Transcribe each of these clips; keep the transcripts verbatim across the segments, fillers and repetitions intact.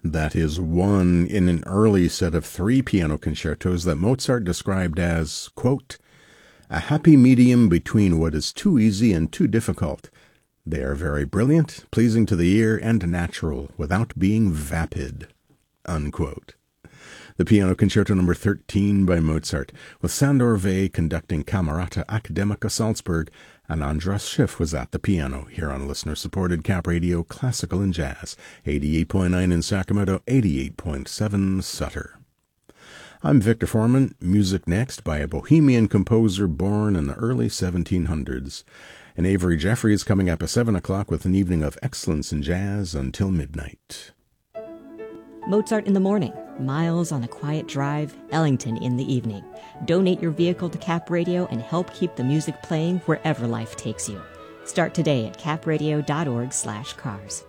That is one in an early set of three piano concertos that Mozart described as, quote, a happy medium between what is too easy and too difficult. They are very brilliant, pleasing to the ear, and natural, without being vapid, unquote. The Piano Concerto number thirteen by Mozart, with Sandor Wey conducting Camerata Academica Salzburg, and Andras Schiff was at the piano, here on listener-supported Cap Radio Classical and Jazz, eighty-eight point nine in Sacramento, eighty-eight point seven Sutter. I'm Victor Foreman. Music next by a Bohemian composer born in the early seventeen hundreds. And Avery Jeffries coming up at seven o'clock with an evening of excellence in jazz until midnight. Mozart in the morning, Miles on a quiet drive, Ellington in the evening. Donate your vehicle to Cap Radio and help keep the music playing wherever life takes you. Start today at capradio.org slash cars.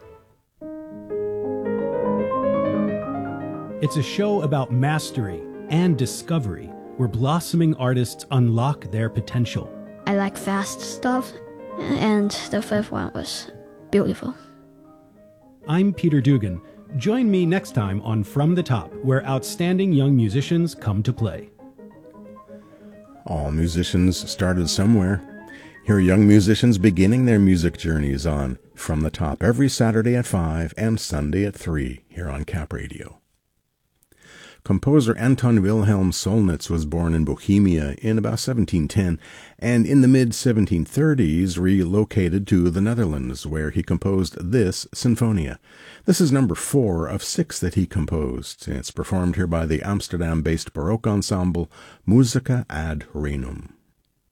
It's a show about mastery and discovery, where blossoming artists unlock their potential. I like fast stuff, and the fifth one was beautiful. I'm Peter Dugan. Join me next time on From the Top, where outstanding young musicians come to play. All musicians started somewhere. Hear young musicians beginning their music journeys on From the Top every Saturday at five and Sunday at three here on Cap Radio. Composer Anton Wilhelm Solnitz was born in Bohemia in about seventeen ten and in the mid seventeen thirties relocated to the Netherlands, where he composed this Sinfonia. This is number four of six that he composed. It's performed here by the Amsterdam-based Baroque ensemble Musica ad Renum.